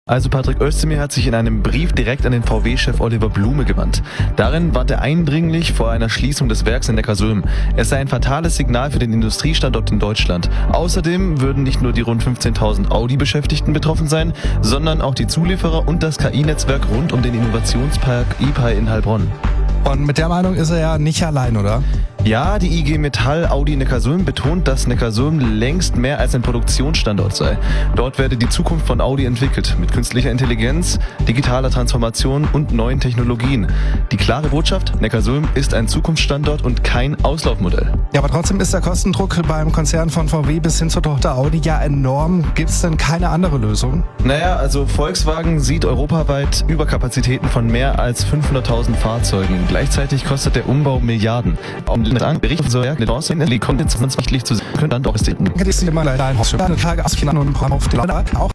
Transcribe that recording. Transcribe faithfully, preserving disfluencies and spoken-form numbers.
Also Patrick Özdemir hat sich in einem Brief direkt an den V W-Chef Oliver Blume gewandt. Darin warnt er eindringlich vor einer Schließung des Werks in Neckarsulm. Es sei ein fatales Signal für den Industriestandort in Deutschland. Außerdem würden nicht nur die rund fünfzehntausend Audi-Beschäftigten betroffen sein, sondern auch die Zulieferer und das K I-Netzwerk rund um den Innovationspark I P A I in Heilbronn. Und mit der Meinung ist er ja nicht allein, oder? Ja, die I G Metall Audi Neckarsulm betont, dass Neckarsulm längst mehr als ein Produktionsstandort sei. Dort werde die Zukunft von Audi entwickelt, mit künstlicher Intelligenz, digitaler Transformation und neuen Technologien. Die klare Botschaft, Neckarsulm ist ein Zukunftsstandort und kein Auslaufmodell. Ja, aber trotzdem ist der Kostendruck beim Konzern von V W bis hin zur Tochter Audi ja enorm. Gibt es denn keine andere Lösung? Naja, also Volkswagen sieht europaweit Überkapazitäten von mehr als fünfhunderttausend Fahrzeugen. Gleichzeitig kostet der Umbau Milliarden. Um Bericht so ja, die Chance in die Kontinenz nicht zu können, dann doch ist die. Hätte ich sie mal leider ein Haus. Eine Tage aus China und auf die Lade auch